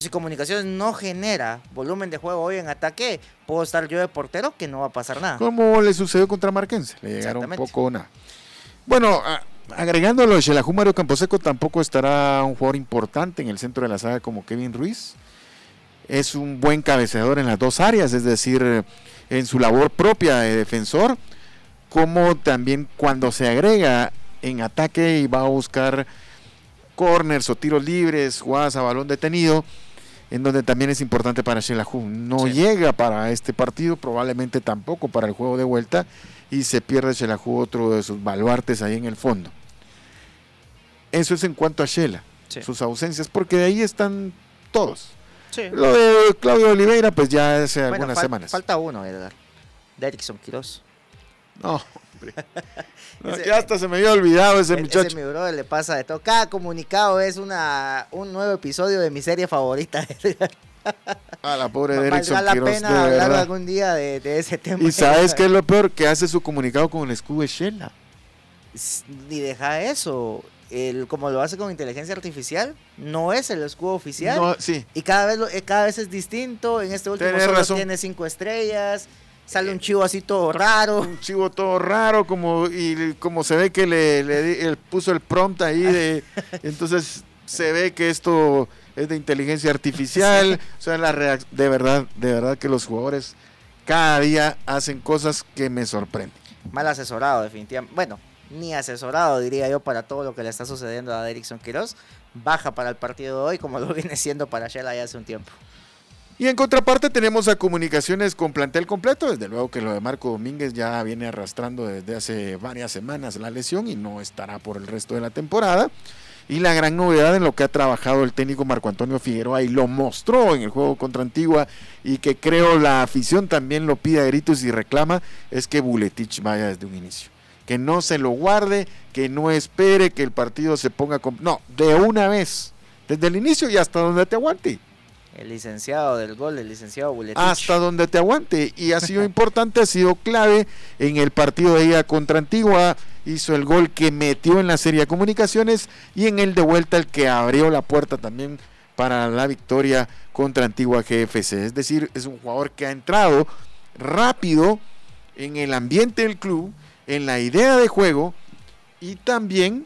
Si Comunicaciones no genera volumen de juego hoy en ataque, puedo estar yo de portero que no va a pasar nada. Como le sucedió contra Marquense, le llegaron un poco nada. Bueno, agregando lo de Xelajú, Mario Camposeco tampoco estará un jugador importante en el centro de la saga como Kevin Ruiz. Es un buen cabeceador en las dos áreas, es decir, en su labor propia de defensor, como también cuando se agrega en ataque y va a buscar corners o tiros libres, jugadas a balón detenido, en donde también es importante para Xelajú. No llega para este partido, probablemente tampoco para el juego de vuelta, y se pierde Xelajú, otro de sus baluartes ahí en el fondo. Eso es en cuanto a Xela, sus ausencias, porque de ahí están todos. Lo de Claudio Oliveira, pues ya hace algunas semanas. Falta uno, Edgar. Derrickson Quiroz. No, hombre. No, ya hasta se me había olvidado ese muchacho. Ese mi brother le pasa de todo. Cada comunicado es un nuevo episodio de mi serie favorita. A la pobre Derrickson Quiroz. Valdrá la pena hablar algún día de ese tema. Y ¿sabes qué es lo peor? Que hace su comunicado con el escudo de Xela. Ni deja eso. Como lo hace con inteligencia artificial, no es el escudo oficial. No, sí. Y cada vez es distinto. En este último solo tiene 5 estrellas. Sale un chivo así todo raro. Un chivo todo raro, como se ve que le puso el prompt ahí. Entonces se ve que esto es de inteligencia artificial. Sí. O sea, de verdad que los jugadores cada día hacen cosas que me sorprenden. Mal asesorado, definitivamente. Bueno, ni asesorado, diría yo, para todo lo que le está sucediendo a Derrickson Quiroz. Baja para el partido de hoy, como lo viene siendo para Xela ya hace un tiempo. Y en contraparte tenemos a Comunicaciones con plantel completo. Desde luego que lo de Marco Domínguez ya viene arrastrando desde hace varias semanas la lesión y no estará por el resto de la temporada. Y la gran novedad en lo que ha trabajado el técnico Marco Antonio Figueroa y lo mostró en el juego contra Antigua, y que creo la afición también lo pide a gritos y reclama, es que Buletich vaya desde un inicio. Que no se lo guarde, que no espere que el partido se ponga... No, de una vez, desde el inicio y hasta donde te aguante. El licenciado del gol, el licenciado Buletich. Hasta donde te aguante, y ha sido importante, ha sido clave en el partido de ida contra Antigua. Hizo el gol que metió en la serie de Comunicaciones, y en el de vuelta el que abrió la puerta también para la victoria contra Antigua GFC. Es decir, es un jugador que ha entrado rápido en el ambiente del club, en la idea de juego y también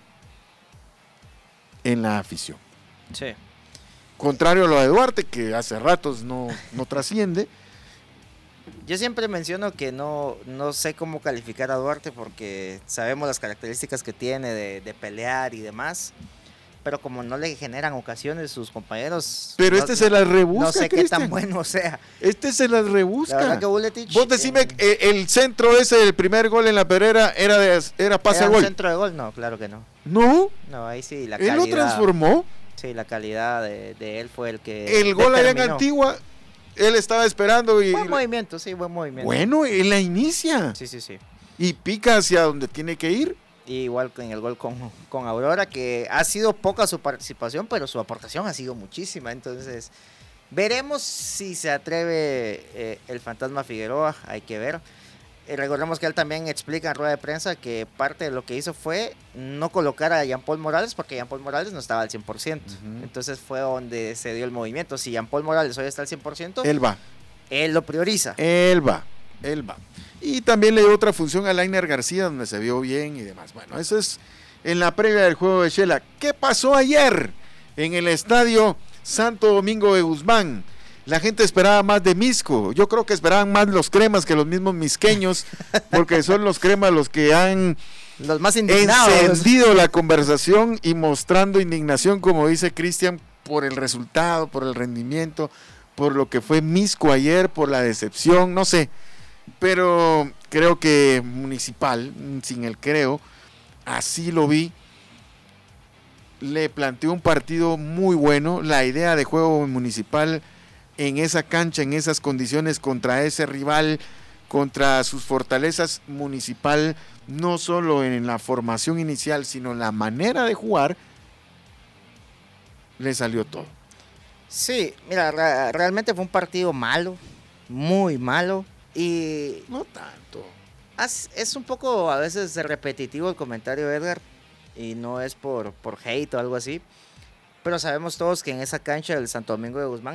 en la afición. Sí. Contrario a lo de Duarte, que hace ratos no trasciende. Yo siempre menciono que no sé cómo calificar a Duarte, porque sabemos las características que tiene de pelear y demás, pero como no le generan ocasiones sus compañeros... Pero se las rebusca, no sé Cristian. Qué tan bueno sea. Se las rebusca. La verdad que Buletich... Vos decime, el centro ese, el primer gol en la Pedrera, era pase a gol. ¿Era un centro de gol? No, claro que no. ¿No? No, ahí sí la calidad... ¿Él lo transformó? Sí, la calidad de él fue el que... El gol allá en Antigua, él estaba esperando y... Buen movimiento, sí, buen movimiento. Bueno, él la inicia. Sí. Y pica hacia donde tiene que ir. Y igual en el gol con Aurora, que ha sido poca su participación, pero su aportación ha sido muchísima. Entonces, veremos si se atreve el fantasma Figueroa, hay que ver. Recordemos que él también explica en rueda de prensa que parte de lo que hizo fue no colocar a Jean-Paul Morales, porque Jean-Paul Morales no estaba al 100%. Uh-huh. Entonces fue donde se dio el movimiento. Si Jean-Paul Morales hoy está al 100%, él va. Él lo prioriza. Él va. Y también le dio otra función a Lainer García, donde se vio bien y demás. Bueno, eso es en la previa del juego de Xela. ¿Qué pasó ayer en el estadio Santo Domingo de Guzmán? La gente esperaba más de Misco. Yo creo que esperaban más los cremas que los mismos misqueños, porque son los cremas los que han los más indignados, encendido la conversación y mostrando indignación, como dice Cristian, por el resultado, por el rendimiento, por lo que fue Misco ayer, por la decepción, no sé. Pero creo que Municipal, sin el creo, así lo vi, le planteó un partido muy bueno. La idea de juego Municipal en esa cancha, en esas condiciones, contra ese rival, contra sus fortalezas, Municipal, no solo en la formación inicial, sino en la manera de jugar, le salió todo. Sí, mira, realmente fue un partido malo, muy malo, y... No tanto. Es un poco a veces repetitivo el comentario, Edgar, y no es por hate o algo así, pero sabemos todos que en esa cancha del Santo Domingo de Guzmán